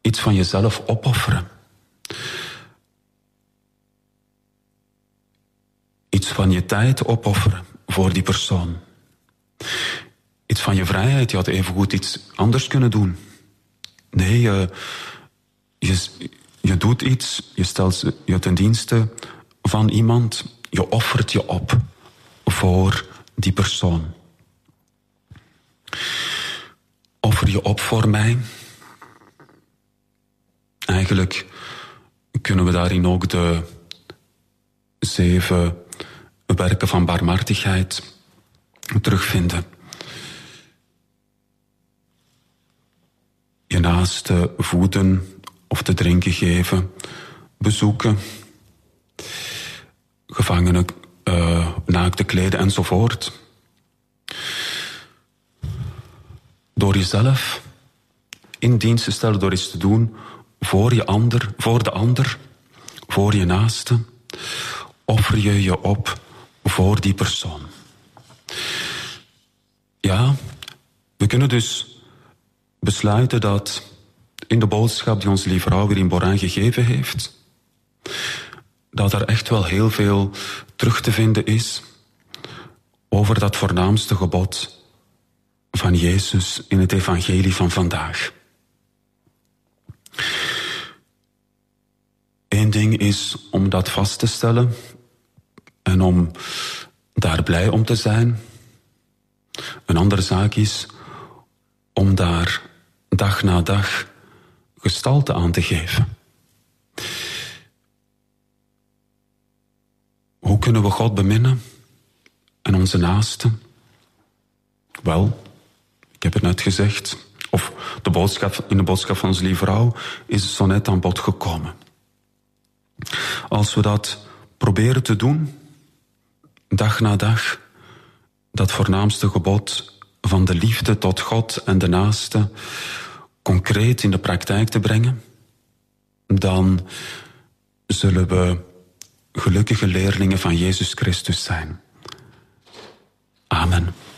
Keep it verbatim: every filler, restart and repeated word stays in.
iets van jezelf opofferen. Iets van je tijd opofferen voor die persoon. Iets van je vrijheid. Je had evengoed iets anders kunnen doen. Nee, je, je, je doet iets, je stelt je ten dienste van iemand. Je offert je op voor die persoon. Offer je op voor mij. Eigenlijk kunnen we daarin ook de zeven werken van barmhartigheid terugvinden. Je naaste voeden of te drinken geven, bezoeken, gevangenen uh, naakt te kleden enzovoort. Door jezelf in dienst te stellen, door iets te doen voor je ander, voor de ander, voor je naaste, offer je je op voor die persoon. Ja, we kunnen dus besluiten dat in de boodschap die onze lieve vrouw weer in Borin gegeven heeft, dat er echt wel heel veel terug te vinden is over dat voornaamste gebod van Jezus in het evangelie van vandaag. Eén ding is om dat vast te stellen en om daar blij om te zijn. Een andere zaak is om daar dag na dag gestalte aan te geven. Hoe kunnen we God beminnen en onze naasten? Wel, ik heb het net gezegd, of de boodschap, in de boodschap van onze lieve vrouw is het zo net aan bod gekomen. Als we dat proberen te doen, dag na dag, dat voornaamste gebod van de liefde tot God en de naaste concreet in de praktijk te brengen, dan zullen we gelukkige leerlingen van Jezus Christus zijn. Amen.